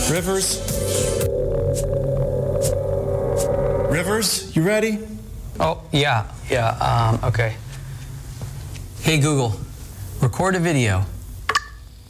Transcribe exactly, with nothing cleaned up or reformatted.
Rivers? Rivers, you ready? Oh, yeah, yeah, um, okay. Hey, Google, record a video.